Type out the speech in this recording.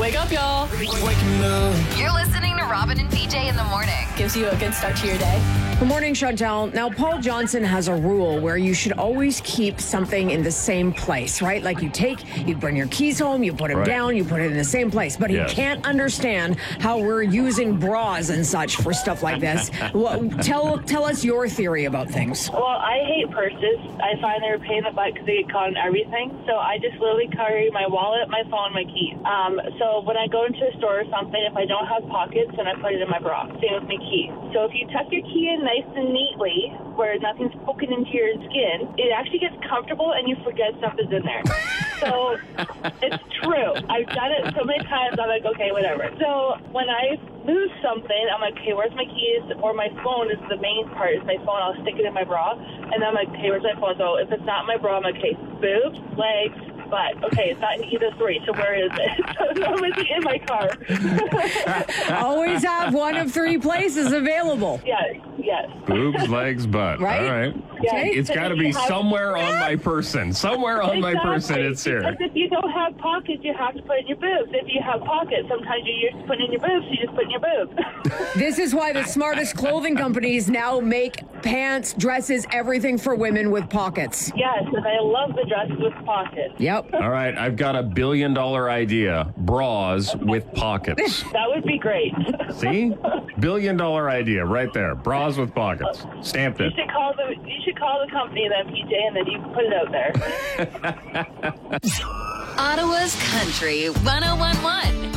Wake up, y'all. You're listening to Robin and BJ in the morning. Gives you a good start to your day. Good morning, Chantal. Now, Paul Johnson has a rule where you should always keep something in the same place, right? Like you bring your keys home, you put them down, you put it in the same place. But he can't understand how we're using bras and such for stuff like this. Well, tell us your theory about things. Well, I hate purses. I find they're a pain in the butt because they get caught in everything. So I just literally carry my wallet, my phone, my keys. So when I go into a store or something, if I don't have pockets, then I put it in my bra. Same with my keys. So if you tuck your key in nice and neatly, where nothing's poking into your skin, it actually gets comfortable and you forget stuff is in there. So it's true. I've done it so many times. I'm like, okay, whatever. So when I lose something, I'm like, okay, where's my keys? Or my phone is the main part. Is my phone. I'll stick it in my bra. And then I'm like, okay, where's my phone? So if it's not in my bra, I'm like, okay, boobs, legs, butt. Okay, it's not in either three. So where is it? So it's obviously in my car. Always have one of three places available. Yes. Boobs, legs, butt. Right? All right. Yeah. It's got to be somewhere on my person. Somewhere on my person it's here. Because if you don't have pockets, you have to put in your boobs. If you have pockets, sometimes you're used to putting in your boobs, so you just put in your boobs. This is why the smartest clothing companies now make pants, dresses, everything for women with pockets. Yes, and I love the dresses with pockets. Yep. All right, I've got $1 billion idea. Bras with pockets. That would be great. See? $1 billion idea right there. Bras with pockets. Stamped it. You should call the company then, PJ, and then you can put it out there. Ottawa's Country 101.1.